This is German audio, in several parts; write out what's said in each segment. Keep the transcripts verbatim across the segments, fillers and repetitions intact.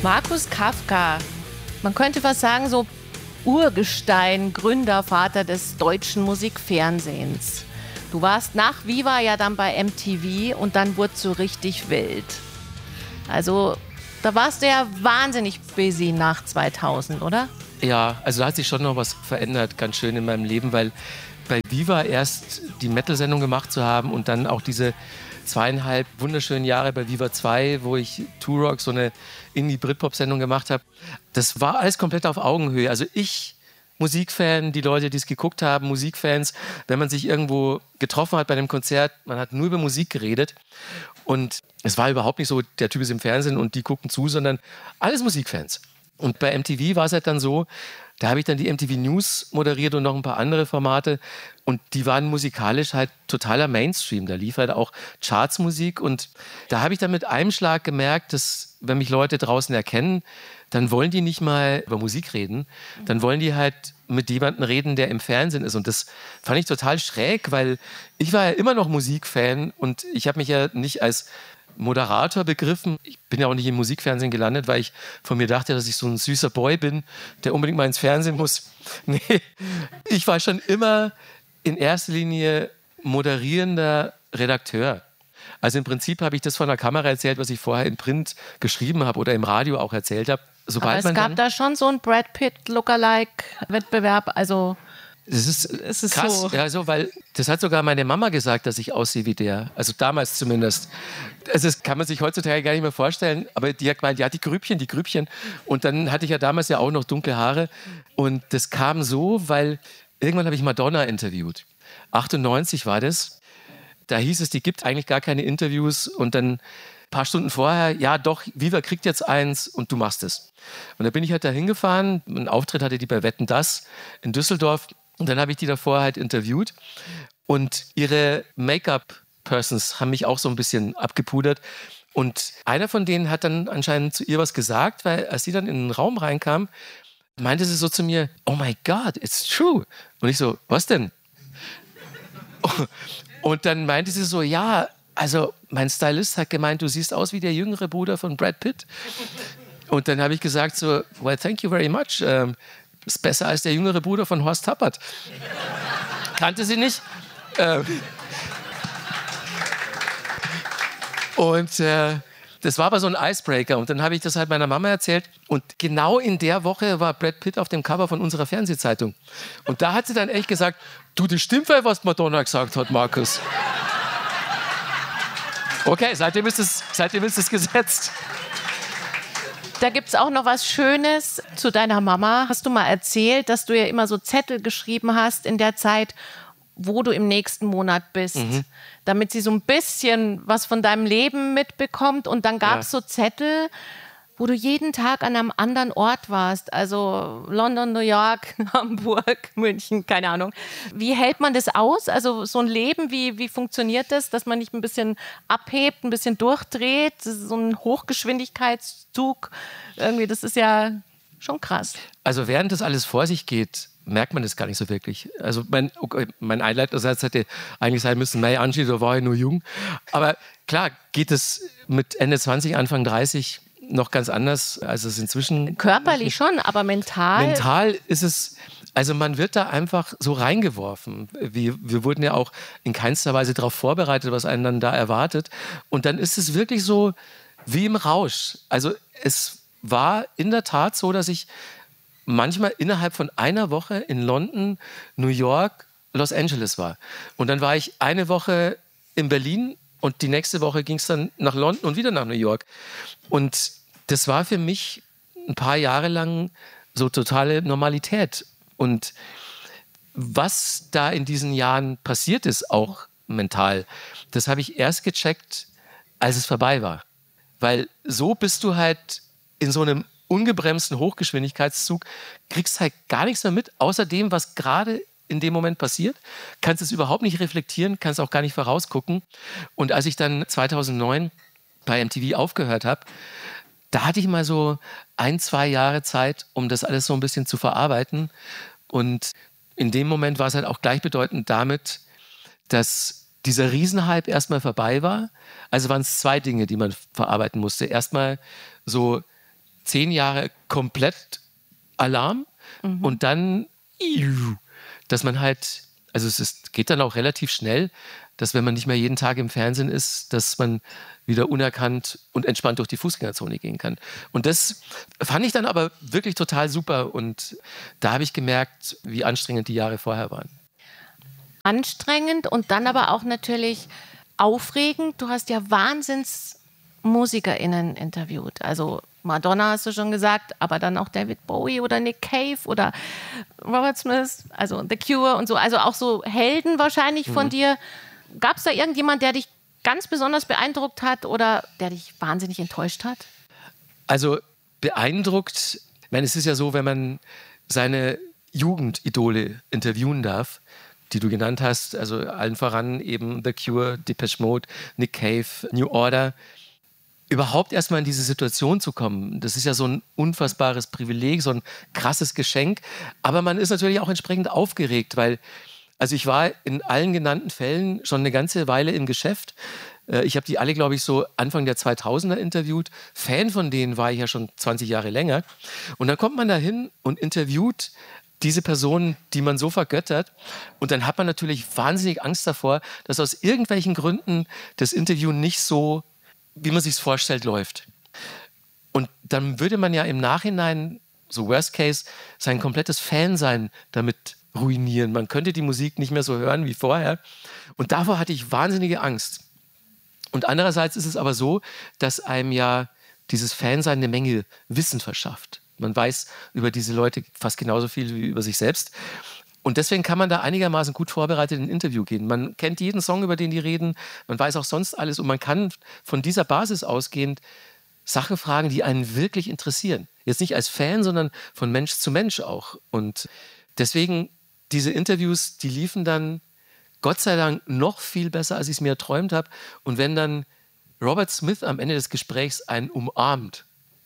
Markus Kafka, man könnte fast sagen, so Urgestein, Gründer, Vater des deutschen Musikfernsehens. Du warst nach Viva ja dann bei M T V und dann wurde es so richtig wild. Also da warst du ja wahnsinnig busy nach zweitausend, oder? Ja, also da hat sich schon noch was verändert, ganz schön in meinem Leben, weil bei Viva erst die Metal-Sendung gemacht zu haben und dann auch diese zweieinhalb wunderschönen Jahre bei Viva zwei, wo ich Turok, so eine Indie-Britpop-Sendung gemacht habe. Das war alles komplett auf Augenhöhe. Also ich, Musikfan, die Leute, die es geguckt haben, Musikfans, wenn man sich irgendwo getroffen hat bei einem Konzert, man hat nur über Musik geredet. Und es war überhaupt nicht so, der Typ ist im Fernsehen und die gucken zu, sondern alles Musikfans. Und bei M T V war es halt dann so, da habe ich dann die M T V News moderiert und noch ein paar andere Formate und die waren musikalisch halt totaler Mainstream. Da lief halt auch Chartsmusik und da habe ich dann mit einem Schlag gemerkt, dass wenn mich Leute draußen erkennen, dann wollen die nicht mal über Musik reden, dann wollen die halt mit jemandem reden, der im Fernsehen ist und das fand ich total schräg, weil ich war ja immer noch Musikfan und ich habe mich ja nicht als Moderator begriffen. Ich bin ja auch nicht im Musikfernsehen gelandet, weil ich von mir dachte, dass ich so ein süßer Boy bin, der unbedingt mal ins Fernsehen muss. Nee, ich war schon immer in erster Linie moderierender Redakteur. Also im Prinzip habe ich das von der Kamera erzählt, was ich vorher in Print geschrieben habe oder im Radio auch erzählt habe. Sobald Aber es man gab dann, da schon so einen Brad Pitt-Lookalike-Wettbewerb, also es ist, es ist krass, so. ja, so, weil das hat sogar meine Mama gesagt, dass ich aussehe wie der. Also damals zumindest. Also das kann man sich heutzutage gar nicht mehr vorstellen. Aber die hat gemeint, ja, die Grübchen, die Grübchen. Und dann hatte ich ja damals ja auch noch dunkle Haare. Und das kam so, weil irgendwann habe ich Madonna interviewt. achtundneunzig war das. Da hieß es, die gibt eigentlich gar keine Interviews. Und dann ein paar Stunden vorher, ja doch, Viva kriegt jetzt eins und du machst es. Und da bin ich halt da hingefahren. Einen Auftritt hatte die bei Wetten, dass in Düsseldorf. Und dann habe ich die davor halt interviewt und ihre Make-up-Persons haben mich auch so ein bisschen abgepudert. Und einer von denen hat dann anscheinend zu ihr was gesagt, weil als sie dann in den Raum reinkam, meinte sie so zu mir, oh my God, it's true. Und ich so, was denn? Und dann meinte sie so, ja, also mein Stylist hat gemeint, du siehst aus wie der jüngere Bruder von Brad Pitt. Und dann habe ich gesagt so, well, thank you very much. Ähm, ist besser als der jüngere Bruder von Horst Tappert. Kannte sie nicht. Ähm und äh, das war aber so ein Icebreaker. Und dann habe ich das halt meiner Mama erzählt. Und genau in der Woche war Brad Pitt auf dem Cover von unserer Fernsehzeitung. Und da hat sie dann echt gesagt, du, das stimmt, was Madonna gesagt hat, Markus. Okay, seitdem ist es, seitdem ist es gesetzt. Da gibt es auch noch was Schönes zu deiner Mama. Hast du mal erzählt, dass du ja immer so Zettel geschrieben hast in der Zeit, wo du im nächsten Monat bist, mhm. damit sie so ein bisschen was von deinem Leben mitbekommt. Und dann gab es ja. so Zettel, wo du jeden Tag an einem anderen Ort warst. Also London, New York, Hamburg, München, keine Ahnung. Wie hält man das aus? Also so ein Leben, wie, wie funktioniert das, dass man nicht ein bisschen abhebt, ein bisschen durchdreht? So ein Hochgeschwindigkeitszug, irgendwie, das ist ja schon krass. Also während das alles vor sich geht, merkt man das gar nicht so wirklich. Also mein, okay, mein Einleitungssatz hätte eigentlich sein müssen, May Angie, da war ich nur jung. Aber klar geht es mit Ende zwanzig, Anfang dreißig noch ganz anders, als es inzwischen... Körperlich schon, aber mental... Mental ist es... Also man wird da einfach so reingeworfen. Wir, wir wurden ja auch in keinster Weise darauf vorbereitet, was einen dann da erwartet. Und dann ist es wirklich so wie im Rausch. Also es war in der Tat so, dass ich manchmal innerhalb von einer Woche in London, New York, Los Angeles war. Und dann war ich eine Woche in Berlin und die nächste Woche ging es dann nach London und wieder nach New York. Und das war für mich ein paar Jahre lang so totale Normalität. Und was da in diesen Jahren passiert ist, auch mental, das habe ich erst gecheckt, als es vorbei war. Weil so bist du halt in so einem ungebremsten Hochgeschwindigkeitszug, kriegst halt gar nichts mehr mit, außer dem, was gerade in dem Moment passiert, kannst es überhaupt nicht reflektieren, kannst auch gar nicht vorausgucken. Und als ich dann zweitausendneun bei M T V aufgehört habe, da hatte ich mal so ein, zwei Jahre Zeit, um das alles so ein bisschen zu verarbeiten. Und in dem Moment war es halt auch gleichbedeutend damit, dass dieser Riesenhype erstmal vorbei war. Also waren es zwei Dinge, die man verarbeiten musste. Erstmal so zehn Jahre komplett Alarm mhm. und dann, dass man halt, also es ist, geht dann auch relativ schnell, dass wenn man nicht mehr jeden Tag im Fernsehen ist, dass man wieder unerkannt und entspannt durch die Fußgängerzone gehen kann. Und das fand ich dann aber wirklich total super und da habe ich gemerkt, wie anstrengend die Jahre vorher waren. Anstrengend und dann aber auch natürlich aufregend. Du hast ja WahnsinnsmusikerInnen interviewt. Also Madonna hast du schon gesagt, aber dann auch David Bowie oder Nick Cave oder Robert Smith, also The Cure und so. Also auch so Helden wahrscheinlich von mhm. dir. Gab es da irgendjemand, der dich ganz besonders beeindruckt hat oder der dich wahnsinnig enttäuscht hat? Also beeindruckt, ich meine, es ist ja so, wenn man seine Jugendidole interviewen darf, die du genannt hast, also allen voran eben The Cure, Depeche Mode, Nick Cave, New Order, überhaupt erstmal in diese Situation zu kommen, das ist ja so ein unfassbares Privileg, so ein krasses Geschenk, aber man ist natürlich auch entsprechend aufgeregt, weil also ich war in allen genannten Fällen schon eine ganze Weile im Geschäft. Ich habe die alle, glaube ich, so Anfang der zweitausender interviewt. Fan von denen war ich ja schon zwanzig Jahre länger. Und dann kommt man da hin und interviewt diese Personen, die man so vergöttert. Und dann hat man natürlich wahnsinnig Angst davor, dass aus irgendwelchen Gründen das Interview nicht so, wie man sich es vorstellt, läuft. Und dann würde man ja im Nachhinein, so worst case, sein komplettes Fansein damit ruinieren. Man könnte die Musik nicht mehr so hören wie vorher. Und davor hatte ich wahnsinnige Angst. Und andererseits ist es aber so, dass einem ja dieses Fansein eine Menge Wissen verschafft. Man weiß über diese Leute fast genauso viel wie über sich selbst. Und deswegen kann man da einigermaßen gut vorbereitet in ein Interview gehen. Man kennt jeden Song, über den die reden. Man weiß auch sonst alles. Und man kann von dieser Basis ausgehend Sachen fragen, die einen wirklich interessieren. Jetzt nicht als Fan, sondern von Mensch zu Mensch auch. Und deswegen diese Interviews, die liefen dann Gott sei Dank noch viel besser, als ich es mir erträumt habe. Und wenn dann Robert Smith am Ende des Gesprächs einen umarmt,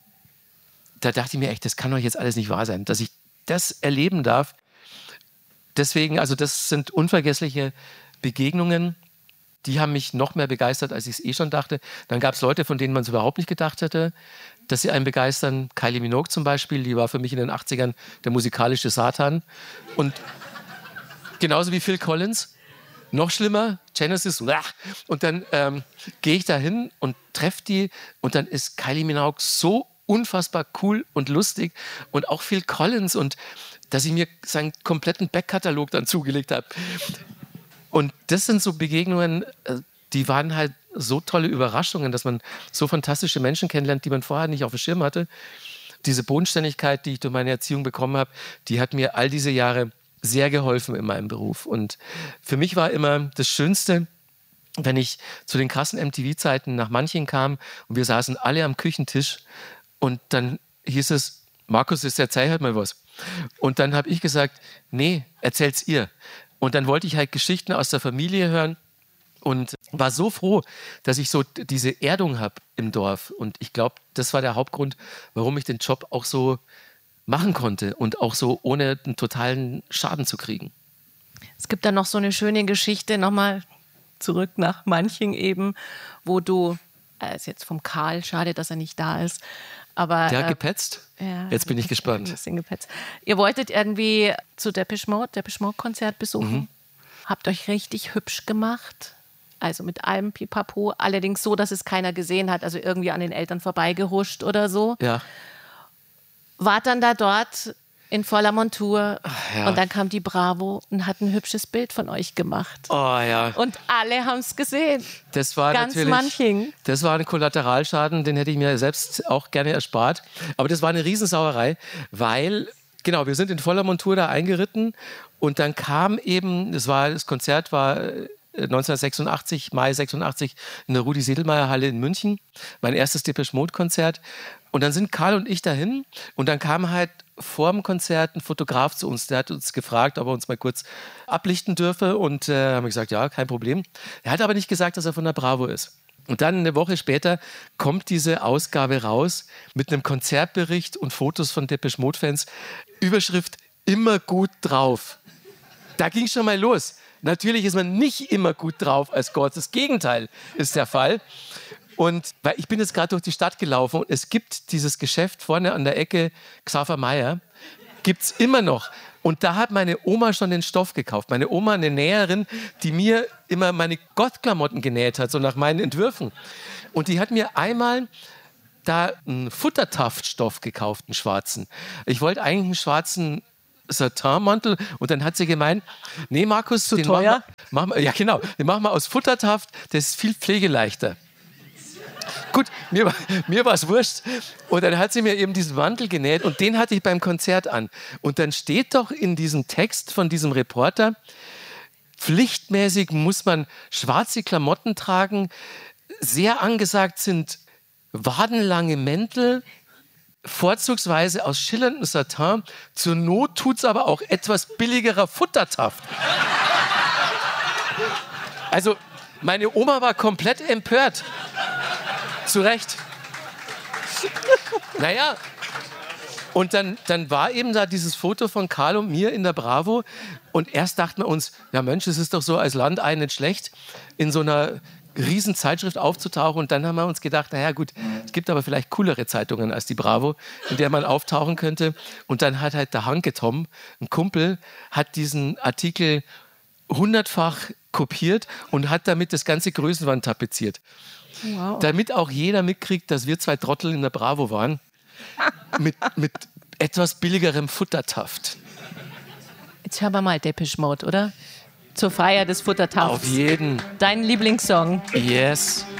da dachte ich mir echt, das kann doch jetzt alles nicht wahr sein, dass ich das erleben darf. Deswegen, also das sind unvergessliche Begegnungen, die haben mich noch mehr begeistert, als ich es eh schon dachte. Dann gab es Leute, von denen man es überhaupt nicht gedacht hätte, dass sie einen begeistern. Kylie Minogue zum Beispiel, die war für mich in den achtzigern der musikalische Satan. Und genauso wie Phil Collins. Noch schlimmer, Genesis. Und dann ähm, gehe ich da hin und treffe die. Und dann ist Kylie Minogue so unfassbar cool und lustig. Und auch Phil Collins. Und dass ich mir seinen kompletten Backkatalog dann zugelegt habe. Und das sind so Begegnungen, die waren halt so tolle Überraschungen, dass man so fantastische Menschen kennenlernt, die man vorher nicht auf dem Schirm hatte. Diese Bodenständigkeit, die ich durch meine Erziehung bekommen habe, die hat mir all diese Jahre sehr geholfen in meinem Beruf. Und für mich war immer das Schönste, wenn ich zu den krassen M T V-Zeiten nach Manching kam und wir saßen alle am Küchentisch und dann hieß es, Markus, jetzt erzähl halt mal was. Und dann habe ich gesagt, nee, erzähl's ihr. Und dann wollte ich halt Geschichten aus der Familie hören und war so froh, dass ich so diese Erdung habe im Dorf. Und ich glaube, das war der Hauptgrund, warum ich den Job auch so machen konnte und auch so ohne einen totalen Schaden zu kriegen. Es gibt da noch so eine schöne Geschichte, nochmal zurück nach Manching eben, wo du, äh, ist jetzt vom Karl, schade, dass er nicht da ist, aber... Der hat äh, gepetzt? Ja, jetzt bin ich gespannt. Ein bisschen gepetzt. Ihr wolltet irgendwie zu Depeche Mode, Depeche Mode Konzert besuchen, mhm. habt euch richtig hübsch gemacht, also mit allem Pipapo, allerdings so, dass es keiner gesehen hat, also irgendwie an den Eltern vorbeigehuscht oder so. Ja. Wart dann da dort in voller Montur ja. und dann kam die Bravo und hat ein hübsches Bild von euch gemacht. Oh ja. Und alle haben es gesehen. Das war Ganz natürlich, Manching. Das war ein Kollateralschaden, den hätte ich mir selbst auch gerne erspart. Aber das war eine Riesensauerei, weil, genau, wir sind in voller Montur da eingeritten und dann kam eben, das, war, das Konzert war neunzehnhundertsechsundachtzig, Mai sechsundachtzig in der Rudi-Sedlmayer-Halle in München, mein erstes Depeche Mode-Konzert. Und dann sind Karl und ich dahin und dann kam halt vor dem Konzert ein Fotograf zu uns, der hat uns gefragt, ob er uns mal kurz ablichten dürfe und äh, haben wir gesagt, ja, kein Problem. Er hat aber nicht gesagt, dass er von der Bravo ist. Und dann eine Woche später kommt diese Ausgabe raus mit einem Konzertbericht und Fotos von Depeche Mode-Fans. Überschrift, immer gut drauf. Da ging schon mal los. Natürlich ist man nicht immer gut drauf als Gott. Das Gegenteil ist der Fall. Und weil ich bin jetzt gerade durch die Stadt gelaufen und es gibt dieses Geschäft vorne an der Ecke, Xaver Meyer, gibt es immer noch. Und da hat meine Oma schon den Stoff gekauft. Meine Oma, eine Näherin, die mir immer meine Gottklamotten genäht hat, so nach meinen Entwürfen. Und die hat mir einmal da einen Futtertaftstoff gekauft, einen schwarzen. Ich wollte eigentlich einen schwarzen Satinmantel und dann hat sie gemeint, nee Markus, zu den teuer? Machen wir, ja genau, den machen wir aus Futtertaft, das ist viel pflegeleichter. Gut, mir, mir war es wurscht. Und dann hat sie mir eben diesen Mantel genäht und den hatte ich beim Konzert an. Und dann steht doch in diesem Text von diesem Reporter, pflichtmäßig muss man schwarze Klamotten tragen, sehr angesagt sind wadenlange Mäntel, vorzugsweise aus schillerndem Satin. Zur Not tut es aber auch etwas billigerer Futtertaft. Also, meine Oma war komplett empört. Zu Recht. Naja, und dann, dann war eben da dieses Foto von Karl und mir in der Bravo. Und erst dachten wir uns, ja Mensch, es ist doch so als Landei nicht schlecht, in so einer riesen Zeitschrift aufzutauchen. Und dann haben wir uns gedacht, naja gut, es gibt aber vielleicht coolere Zeitungen als die Bravo, in der man auftauchen könnte. Und dann hat halt der Hanke Tom, ein Kumpel, hat diesen Artikel hundertfach kopiert und hat damit das ganze Größenwand tapeziert. Wow. Damit auch jeder mitkriegt, dass wir zwei Trottel in der Bravo waren. mit, mit etwas billigerem Futtertaft. Jetzt hören wir mal Depeche Mode, oder? Zur Feier des Futtertafts. Auf jeden. Dein Lieblingssong. Yes.